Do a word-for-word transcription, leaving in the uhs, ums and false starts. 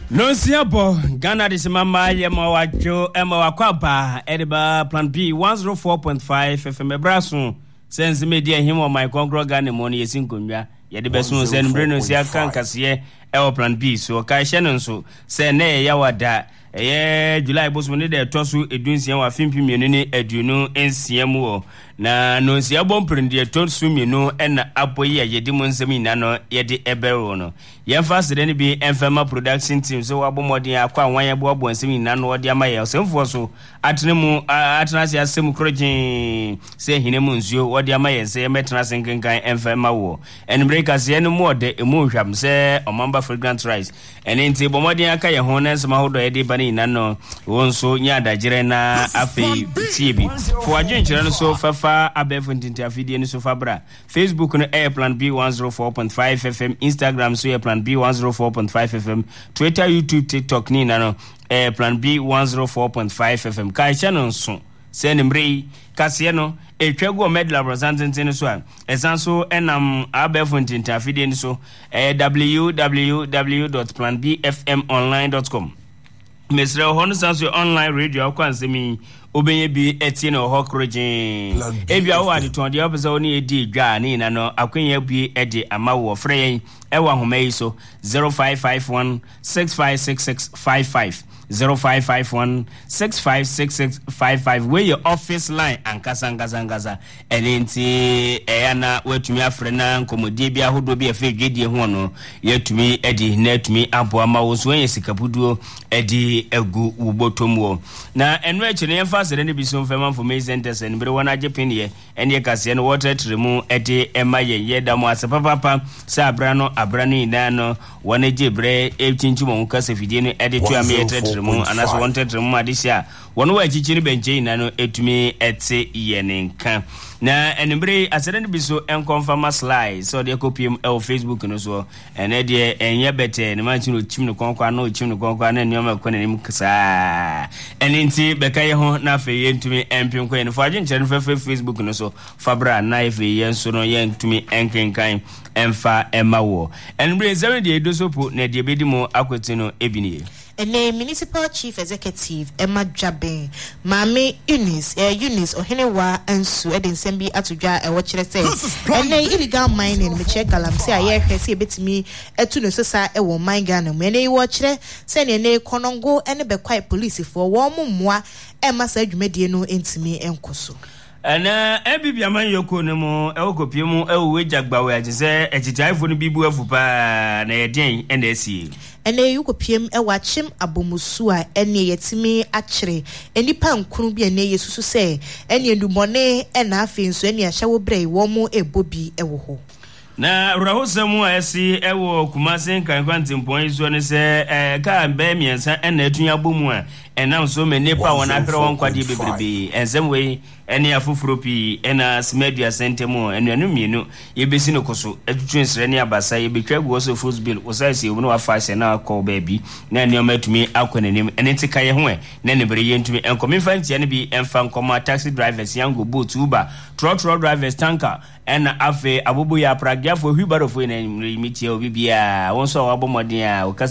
No siabo Ghana de mama yema wacho ema wakwaba ediba plan B one oh four point five F M braso sense media him on my congro Ghana money yesin konwa ye de beso sen breno sia kan kase e plan B so ka hye no so se na ya wada eh July boss money de tosu edunsia wa fimpi mienu ni aduonu ensiam wo na no sia bomprende de tosu mienu ena aboyi ye de monsem ina no ye de ebero no ye fa sede ni bi enfema production team so wabomodin akwa wan ye bo nsem ina no de amaye semfo so atenemu atenase asem krojin se hinemu nsuo wode amaye se metena senkenkan enfema wo enbreakers ye no mo de emu hwam se omamba fragrant rice ene nti bomodin aka ye ho na nsema hodo ye de bani ina no wonso nya adagire na afei tiebi fo adwenkyere no so fafa abefo ntinti afidie no so fabra Facebook no Airplan B one oh four point five F M, Instagram so Airplan B one oh four point five F M, Twitter, YouTube, TikTok ni na no Airplan B one oh four point five F M. Kai channel so send mrei kase no etwago medal representant no so a esanso enam abefo ntinti afidie no so w w w dot plan b f m online dot com. Mister Hono sanso online radio kwansemi obenye bi etie no hokrojin ebia wo ade ton de obese oni edi dwa ni na no akwenye bi ede amawo frey ewa homai so zero five five one six five six six five five zero five five one six five six six five five where your office line ankasa ankasa ankasa elenti eyana wetumi afre na nkomodie bia hodo bia fe dwedie ho no yetumi edi na etumi abo amawo so yen sikapuduo edi egu ubotom wo na enu echi ne yemfa sere ne biso mfema information centers en bere wana Japan ye ene kase no water tremu edi emaye ye damo asapapa sa abrano abrano inano wana jebre echinchimo nkase fidie no edi tu amete mu anaso wanted mu adisia wono wa chichiri benche na no etumi etse yenenka na enbre asere ne biso enconfirm slide so de copy e Facebook no so ene de enye bete ne ma chino chim no konkwa no chim no konkwa na nyoma kwana nim kasa eninti bekaye ho na fe yentumi empim kwa ne faje nche no fe Facebook no so fabra na fe yenso no yentumi enkenkan emfa emawo enbre zero de dosopo na de bedimo akwetino ebinie ene municipal chief executive Emma Jabe Mame Eunice eh Eunice ohenewa ansu eden sembi atodwa e wo kire se ene illegal mining me check galamse aye hwese ebetimi etu no sosa e wo mine Ghana mu ene wo kire se ne ne konongo ene be kwai police for wo mummoa e masa adwumadie no entimi enkoso ana ebibia man yoko ne mo e okopie mu e wo jagbawe agese echitaifo no bibu afupa na yeden ene esi ene yukopiem e wachim abomusu a ene yetimi akire enipa nkunu bi ene yesusu se ene ndumone ena afenso ene ahyawo brei wo mu ebobi e wo ho na rahosemu a esi ewo kumasen kan kwantimpon iso ne se eh ka mbe miensa ena etunya bomu a enam so me nepa wona akre won kwade bebrebe ensem we ene afufuro pi ena smedia sentemu enu enu mienu yebesi no koso etutu nsre ne abasa yebetwa go so first bill osase wo no afa se na akọ baabi na ne omatumi akọnanim ene tika ye ho e na ne bere yentumi enkominfanti ne bi emfa nkoma taxi drivers yango boat uber truck truck drivers tanker ena afe abobo ya pragiafo hubaro fo na mitie obi bia won so wabomodin a